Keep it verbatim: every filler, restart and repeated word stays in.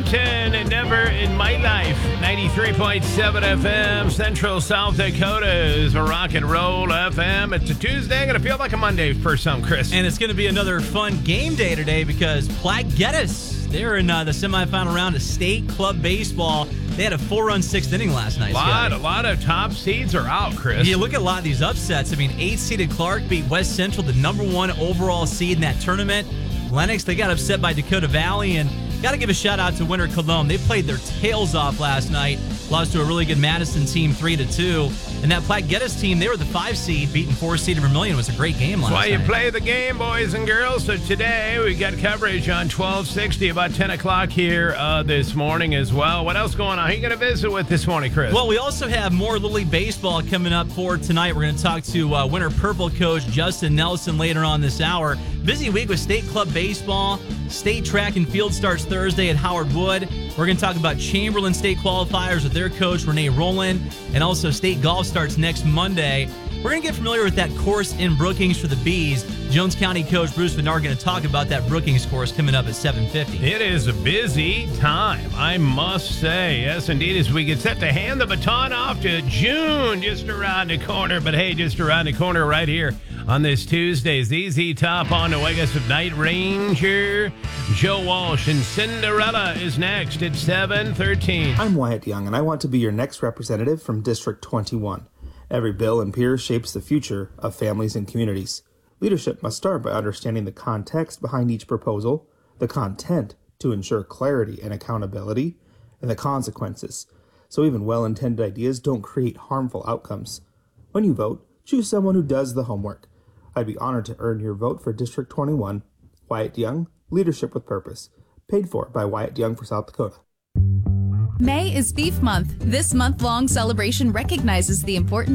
ten, and never in my life. ninety-three point seven F M, Central South Dakota is a rock and roll F M. It's a Tuesday. Going to feel like a Monday for some, Chris. And it's going to be another fun game day today because Platte Geddes, they're in uh, the semifinal round of state club baseball. They had a four-run sixth inning last night. A lot, a lot of top seeds are out, Chris. You look at a lot of these upsets. I mean, eight-seeded Clark beat West Central, the number one overall seed in that tournament. Lennox, they got upset by Dakota Valley, and got to give a shout-out to Winter Cologne. They played their tails off last night, lost to a really good Madison team three to two. And that Platte Geddes team, they were the five seed, beating four-seed Vermilion. It was a great game last night. That's why you play the game, boys and girls. So today we got coverage on twelve sixty about ten o'clock here uh, this morning as well. What else going on? Who are you going to visit with this morning, Chris? Well, we also have more Little League Baseball coming up for tonight. We're going to talk to uh, Winter Purple coach Justin Nelson later on this hour. Busy week with state club baseball. State track and field starts Thursday at Howard Wood. We're going to talk about Chamberlain State qualifiers with their coach, Renee Rowland, and also state golf starts next Monday. We're going to get familiar with that course in Brookings for the Bees. Jones County coach Bruce Vidnar going to talk about that Brookings course coming up at seven fifty. It is a busy time, I must say. Yes, indeed, as we get set to hand the baton off to June just around the corner. But hey, just around the corner right here on this Tuesday, Z Z Top on to wake us with Night Ranger. Joe Walsh and Cinderella is next at seven thirteen. I'm Wyatt Young, and I want to be your next representative from District twenty-one. Every bill and peer shapes the future of families and communities. Leadership must start by understanding the context behind each proposal, the content to ensure clarity and accountability, and the consequences, so even well-intended ideas don't create harmful outcomes. When you vote, choose someone who does the homework. I'd be honored to earn your vote for District twenty-one. Wyatt Young, Leadership with Purpose. Paid for by Wyatt Young for South Dakota. May is Beef Month. This month-long celebration recognizes the importance